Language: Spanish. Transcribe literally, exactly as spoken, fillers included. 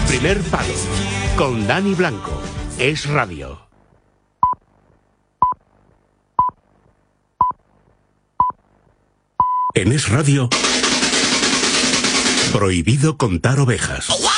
primer palo, con Dani Blanco. Es Radio. En Es Radio, prohibido contar ovejas.